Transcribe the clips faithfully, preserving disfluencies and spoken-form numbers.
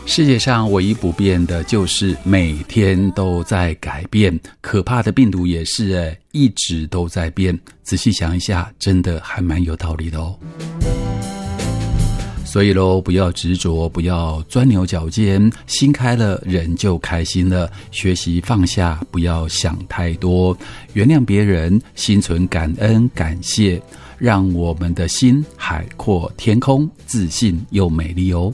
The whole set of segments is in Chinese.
世界上唯一不变的就是每天都在改变，可怕的病毒也是诶，一直都在变。仔细想一下，真的还蛮有道理的哦。所以咯，不要执着，不要钻牛角尖，心开了，人就开心了。学习放下，不要想太多，原谅别人，心存感恩感谢，让我们的心海阔天空，自信又美丽哦。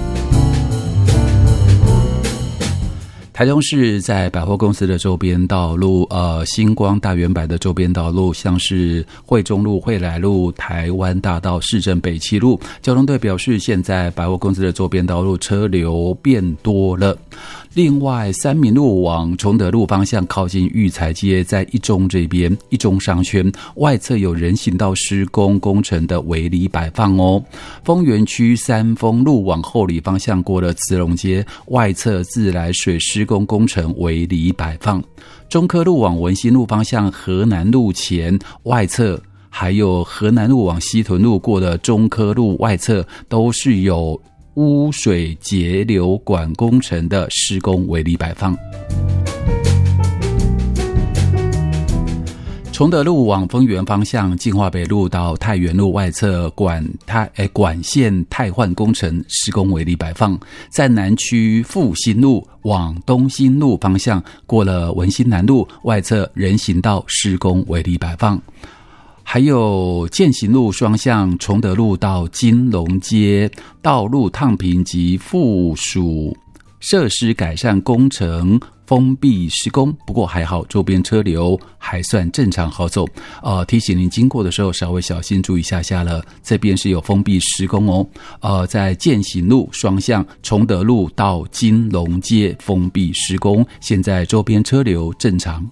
台中市在百货公司的周边道路，呃，星光大圆柏的周边道路，像是惠中路、惠来路、台湾大道、市政北七路，交通队表示，现在百货公司的周边道路车流变多了。另外，三民路往崇德路方向靠近育才街，在一中这边，一中商圈外侧有人行道施工工程的围篱摆放哦。丰原区三丰路往后里方向过了慈龙街，外侧自来水施工工程围篱摆放。中科路往文心路方向河南路前外侧，还有河南路往西屯路过的中科路外侧，都是有污水截流管工程的施工围篱摆放。崇德路往丰原方向，进化北路到太原路外侧管太诶管线汰换工程施工围篱摆放。在南区复兴路往东兴路方向，过了文心南路外侧人行道施工围篱摆放。还有健行路双向崇德路到金龙街道路烫平及附属设施改善工程封闭施工，不过还好周边车流还算正常好走，呃，提醒您经过的时候稍微小心注意一下下了，这边是有封闭施工哦，呃，在健行路双向崇德路到金龙街封闭施工，现在周边车流正常。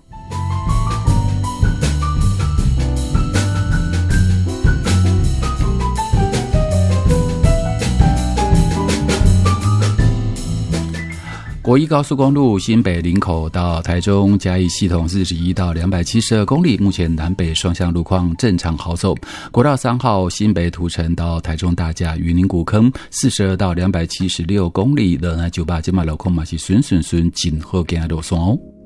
国一高速公路新北林口到台中嘉义系统四十一到两百七十二公里，目前南北双向路况正常好走。国道三号新北土城到台中大甲云林古坑四十二到两百七十六公里，热爱九八今嘛路况嘛是顺顺顺，真好行路线哦。